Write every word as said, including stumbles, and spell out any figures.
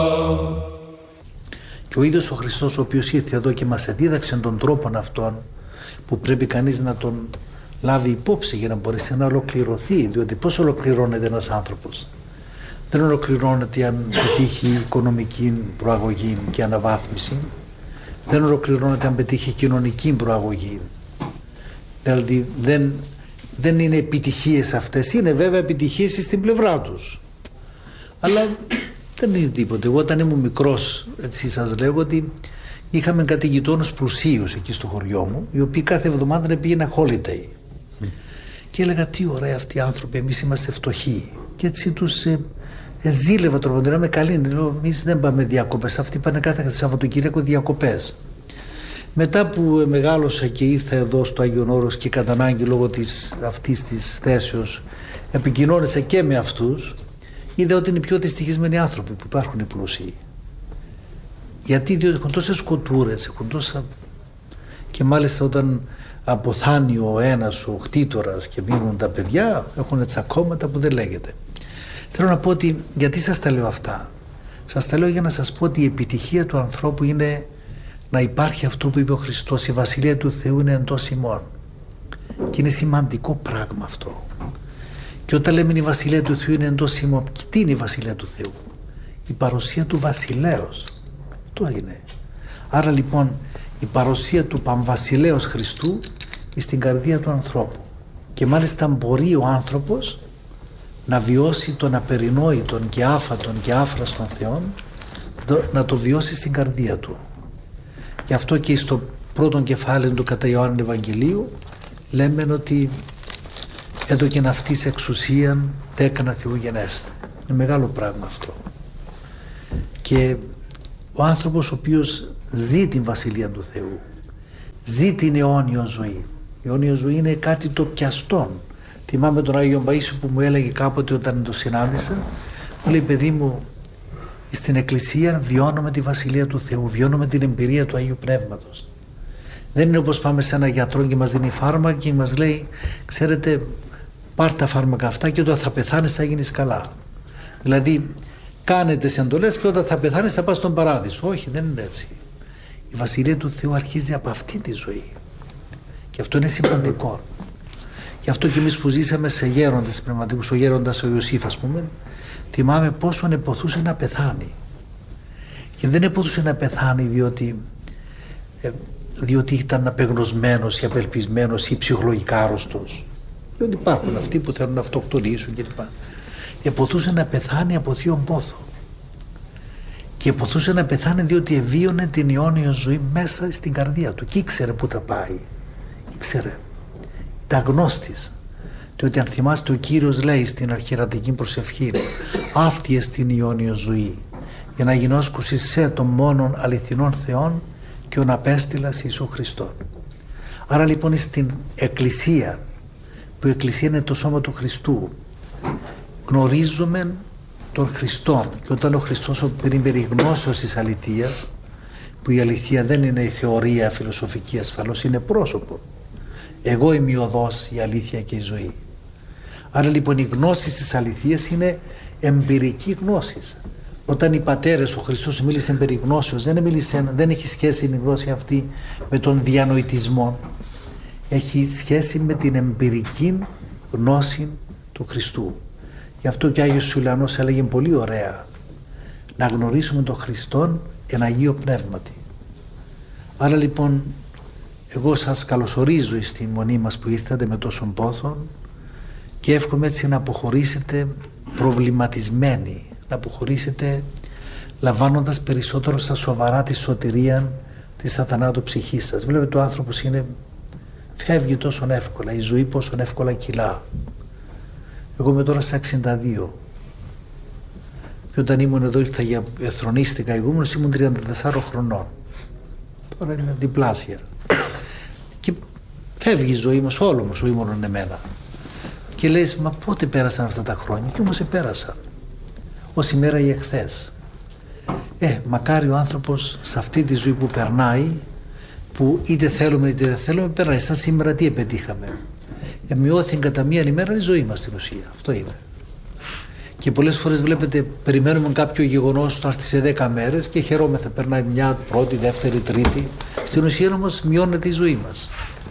Και ο ίδιος ο Χριστός, ο οποίος ήρθε εδώ και μας εδίδαξε τον τρόπον αυτόν που πρέπει κανείς να τον λάβει υπόψη για να μπορέσει να ολοκληρωθεί, διότι πώς ολοκληρώνεται ένας άνθρωπος? Δεν ολοκληρώνεται αν πετύχει οικονομική προαγωγή και αναβάθμιση, δεν ολοκληρώνεται αν πετύχει κοινωνική προαγωγή. Δηλαδή δεν, δεν είναι επιτυχίες αυτές, είναι βέβαια επιτυχίες στην πλευρά τους, αλλά δεν είναι τίποτε. Εγώ όταν ήμουν μικρός, έτσι σας λέγω, ότι είχαμε κάτι γειτόνους πλουσίους εκεί στο χωριό μου, οι οποίοι κάθε εβδομάδα πήγαιναν holiday. Mm. Και έλεγα τι ωραία αυτοί οι άνθρωποι, εμείς είμαστε φτωχοί. Και έτσι τους ε, ε, ζήλευα τροποντινά με καλή. Λέω, εμείς δεν πάμε διακοπές, αυτοί πάνε κάθε Σαββατοκύριακο διακοπές. Μετά που μεγάλωσα και ήρθα εδώ στο Άγιον Όρος και κατά ανάγκη λόγω της, αυτής της θέσεως επικοινώνησα και με αυτούς, είδα ότι είναι οι πιο δυστυχισμένοι άνθρωποι που υπάρχουν οι πλούσιοι. Γιατί διότι έχουν τόσες κοτούρες, έχουν τόσα... και μάλιστα όταν αποθάνει ο ένας ο κτήτορας και μείνουν τα παιδιά, έχουν τσακώματα που δεν λέγεται. Θέλω να πω ότι γιατί σας τα λέω αυτά? Σας τα λέω για να σας πω ότι η επιτυχία του ανθρώπου είναι να υπάρχει αυτό που είπε ο Χριστός, η Βασιλεία του Θεού είναι εντός ημών. Και είναι σημαντικό πράγμα αυτό. Και όταν λέμε η Βασιλεία του Θεού είναι εντός ημών, τι είναι η Βασιλεία του Θεού? Η παρουσία του Βασιλέως. Αυτό είναι. Άρα λοιπόν η παρουσία του Πανβασιλέως Χριστού στην καρδία του ανθρώπου. Και μάλιστα μπορεί ο άνθρωπος να βιώσει τον απερινόητον και άφατον και άφραστον Θεόν, να το βιώσει στην καρδία του. Γι' αυτό και στο πρώτο κεφάλαιο του κατά Ιωάννου Ευαγγελίου λέμε ότι έδωκεν αυτής εξουσίαν τέκνα Θεού γενέστε. Είναι μεγάλο πράγμα αυτό. Και ο άνθρωπος ο οποίος ζει την Βασιλεία του Θεού, ζει την αιώνιο ζωή. Η αιώνιο ζωή είναι κάτι το πιαστόν. Θυμάμαι τον Άγιο Παΐσιο που μου έλεγε κάποτε όταν το συνάντησα, μου λέει, παιδί μου, στην Εκκλησία βιώνουμε τη Βασιλεία του Θεού, βιώνουμε την εμπειρία του Αγίου Πνεύματος. Δεν είναι όπως πάμε σε ένα γιατρό και μας δίνει φάρμακα και μας λέει, ξέρετε, πάρ' τα φάρμακα αυτά και όταν θα πεθάνεις θα γίνεις καλά. Δηλαδή κάνε τις εντολές και όταν θα πεθάνεις θα πας στον παράδεισο. Όχι, δεν είναι έτσι. Η Βασιλεία του Θεού αρχίζει από αυτή τη ζωή. Και αυτό είναι σημαντικό. Γι' αυτό και εμείς που ζήσαμε σε γέροντες πνευματικούς, ο γέροντας ο Ιωσήφ ας πούμε, θυμάμαι πόσο εποθούσε να πεθάνει. Και δεν εποθούσε να πεθάνει διότι, ε, διότι ήταν απεγνωσμένος ή απελπισμένος ή ψυχολογικά άρρωστος. Διότι υπάρχουν αυτοί που θέλουν να αυτοκτονήσουν κλπ. Εποθούσε να πεθάνει από θείον πόθο. Και εποθούσε να πεθάνει διότι ευίωνε την αιώνιο ζωή μέσα στην καρδία του. Και ήξερε που θα πάει. Ήξερε. Ήταν γνώστης. Διότι αν θυμάστε ο Κύριος λέει στην αρχιερατική προσευχή, αυτή εστιν η αιώνιο ζωή, για να γινώσκουσι σε των μόνον αληθινών Θεών και ον απέστειλας Ιησού Χριστόν. Άρα λοιπόν στην Εκκλησία, που η Εκκλησία είναι το σώμα του Χριστού, γνωρίζουμε τον Χριστόν. Και όταν ο Χριστός είναι περιγνώστος της αληθείας, που η αληθεία δεν είναι η θεωρία φιλοσοφική ασφαλώς, είναι πρόσωπο. Εγώ είμαι η οδός, η αλήθεια και η ζωή. Άρα λοιπόν η γνώση της αληθείας είναι εμπειρική γνώση. Όταν οι πατέρες, ο Χριστός μίλησε περί γνώσεως, δεν, μίλησε, δεν έχει σχέση η γνώση αυτή με τον διανοητισμό. Έχει σχέση με την εμπειρική γνώση του Χριστού. Γι' αυτό και ο Άγιος Σουλιανός έλεγε πολύ ωραία, να γνωρίσουμε τον Χριστόν εν Αγίο Πνεύματι. Άρα λοιπόν εγώ σας καλωσορίζω στη μονή μας που ήρθατε με τόσον πόθον και εύχομαι έτσι να αποχωρήσετε προβληματισμένοι, να αποχωρήσετε λαμβάνοντας περισσότερο στα σοβαρά τη σωτηρία της αθανάτου ψυχής σας. Βλέπετε ο άνθρωπος είναι, φεύγει τόσο εύκολα, η ζωή πόσο εύκολα κυλά. Εγώ είμαι τώρα στα εξήντα δύο και όταν ήμουν εδώ ήρθα για εθρονίστηκα ηγούμενος, ήμουν τριάντα τεσσάρων χρονών. Τώρα είμαι διπλάσια. Και φεύγει η ζωή μας, όλο μας, ζωή μόνον εμένα. Και λες, μα πότε πέρασαν αυτά τα χρόνια? Και όμως επέρασαν. Ως ημέρα ή εχθές. Ε, μακάρι ο άνθρωπος σε αυτή τη ζωή που περνάει, που είτε θέλουμε είτε δεν θέλουμε, περνάει. Σαν σήμερα τι επετύχαμε? Εμειώθηκε κατά μία ημέρα η ζωή μας στην ουσία. Αυτό είναι. Και πολλές φορές βλέπετε, περιμένουμε κάποιο γεγονός να έρθει σε δέκα μέρες και χαιρόμεθα. Περνάει μια πρώτη, δεύτερη, τρίτη. Στην ουσία όμως μειώνεται η ζωή μας.